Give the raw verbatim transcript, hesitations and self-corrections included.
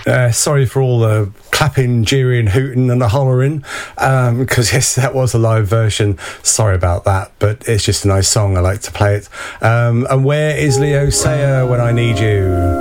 Uh, sorry for all the clapping, jeering, hooting and the hollering, because um, yes, that was a live version. Sorry about that, but it's just a nice song. I like to play it. Um, and where is Leo Sayer when I need you?